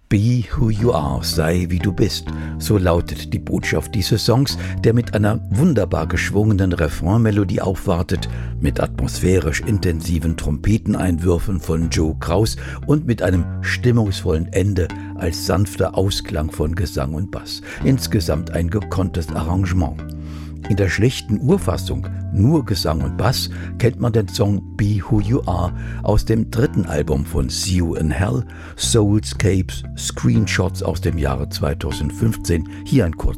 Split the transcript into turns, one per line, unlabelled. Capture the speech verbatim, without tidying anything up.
Be who you are, sei wie du bist. So lautet die Botschaft dieses Songs, der mit einer wunderbar geschwungenen Refrainmelodie aufwartet, mit atmosphärisch intensiven Trompeteneinwürfen von Joe Kraus und mit einem stimmungsvollen Ende als sanfter Ausklang von Gesang und Bass. Insgesamt ein gekonntes Arrangement. In der schlichten Urfassung, nur Gesang und Bass, kennt man den Song Be Who You Are aus dem dritten Album von See You in Hell, Soulscapes, Screenshots aus dem Jahre zweitausendfünfzehn. Hier ein kurzer